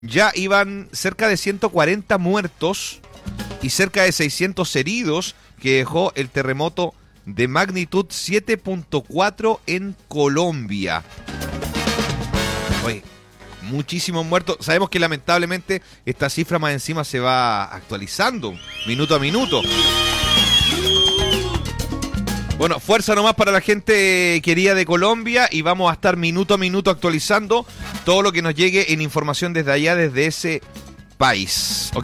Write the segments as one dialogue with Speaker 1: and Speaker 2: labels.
Speaker 1: Ya iban cerca de 140 muertos y cerca de 600 heridos que dejó el terremoto de magnitud 7.4 en Colombia. Oye, muchísimos muertos. Sabemos que lamentablemente esta cifra más encima se va actualizando minuto a minuto. Bueno, fuerza nomás para la gente querida de Colombia y vamos a estar minuto a minuto actualizando todo lo que nos llegue en información desde allá, desde ese país. ¿Ok?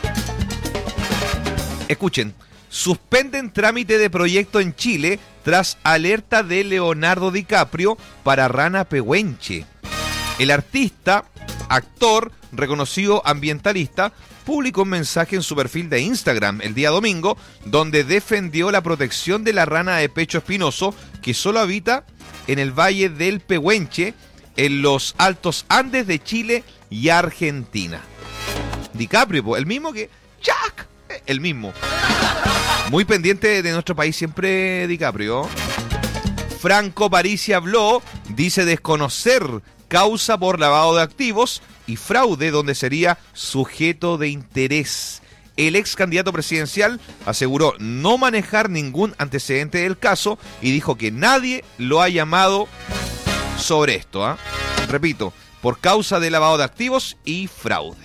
Speaker 1: Escuchen, suspenden trámite de proyecto en Chile tras alerta de Leonardo DiCaprio para Rana Pehuenche. El artista, actor, reconocido ambientalista, publicó un mensaje en su perfil de Instagram el día domingo, donde defendió la protección de la rana de pecho espinoso que solo habita en el Valle del Pehuenche, en los Altos Andes de Chile y Argentina. DiCaprio, el mismo que Jack, el mismo. Muy pendiente de nuestro país siempre DiCaprio. Franco Parisi habló, dice desconocer causa por lavado de activos y fraude donde sería sujeto de interés. El ex candidato presidencial aseguró no manejar ningún antecedente del caso y dijo que nadie lo ha llamado sobre esto. Repito, por causa de lavado de activos y fraude.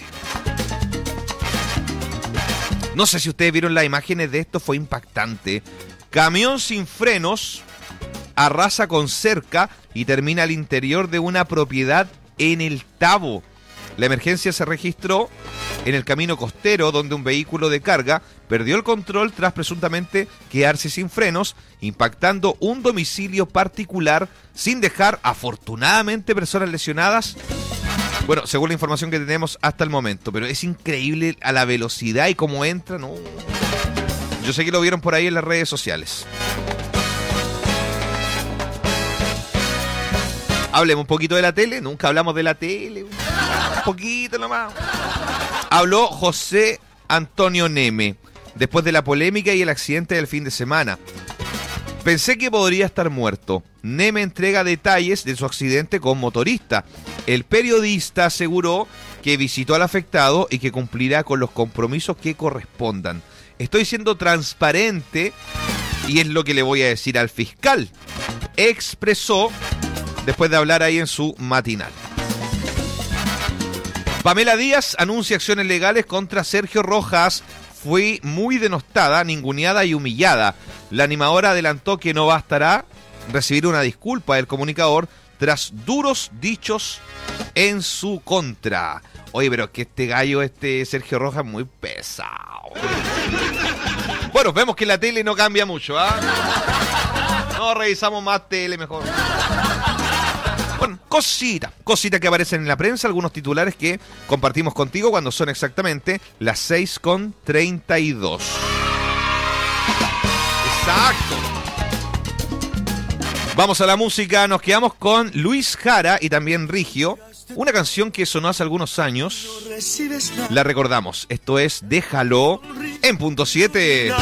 Speaker 1: No sé si ustedes vieron las imágenes de esto, fue impactante. Camión sin frenos arrasa con cerca y termina al interior de una propiedad en el Tabo. La emergencia se registró en el camino costero, donde un vehículo de carga perdió el control tras presuntamente quedarse sin frenos, impactando un domicilio particular sin dejar, afortunadamente, personas lesionadas. Bueno, según la información que tenemos hasta el momento, pero es increíble a la velocidad y cómo entra, ¿no? Yo sé que lo vieron por ahí en las redes sociales. Hablemos un poquito de la tele, nunca hablamos de la tele, un poquito nomás. Habló José Antonio Neme, después de la polémica y el accidente del fin de semana. Pensé que podría estar muerto. Neme entrega detalles de su accidente con motorista. El periodista aseguró que visitó al afectado y que cumplirá con los compromisos que correspondan. Estoy siendo transparente y es lo que le voy a decir al fiscal, expresó después de hablar ahí en su matinal. Pamela Díaz anuncia acciones legales contra Sergio Rojas. Fue muy denostada, ninguneada y humillada. La animadora adelantó que no bastará recibir una disculpa del comunicador tras duros dichos en su contra. Oye, pero es que este gallo, Sergio Rojas, es muy pesado. Bueno, vemos que la tele no cambia mucho, No revisamos más tele mejor. Bueno, cositas que aparecen en la prensa, algunos titulares que compartimos contigo cuando son exactamente las 6:32. Exacto. Vamos a la música, nos quedamos con Luis Jara y también Rigio, una canción que sonó hace algunos años. La recordamos, esto es Déjalo en punto 7.